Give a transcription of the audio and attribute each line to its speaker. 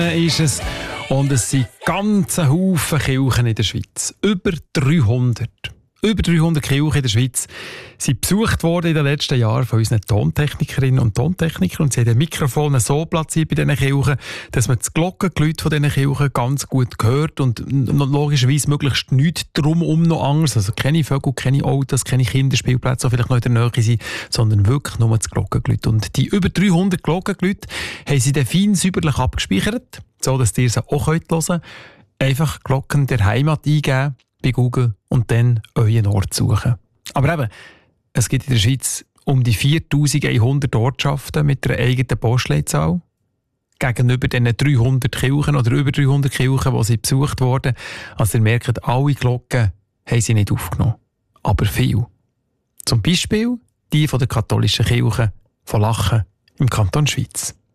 Speaker 1: ist es. Und es sind ganze Haufen Kirchen in der Schweiz. Über 300. Über 300 Kirchen in der Schweiz sind besucht worden in den letzten Jahren von unseren Tontechnikerinnen und Tontechnikern. Und sie haben die Mikrofone so platziert bei diesen Kirchen, dass man das Glockengeläut von diesen Kirchen ganz gut hört und logischerweise möglichst nichts drumherum noch anders. Also keine Vögel, keine Autos, keine Kinderspielplätze, die vielleicht noch in der Nähe sind, sondern wirklich nur das Glockengeläut. Und die über 300 Glockengeläute haben sie dann fein säuberlich abgespeichert, so dass ihr sie auch hören könnt. Einfach Glocken der Heimat eingeben bei Google und dann euren Ort suchen. Aber eben, es gibt in der Schweiz um die 4100 Ortschaften mit einer eigenen Postleitzahl. Gegenüber diesen 300 Kirchen oder über 300 Kirchen, die sie besucht wurden. Also ihr merkt, alle Glocken haben sie nicht aufgenommen. Aber viel. Zum Beispiel die von der katholischen Kirche von Lachen im Kanton Schwyz.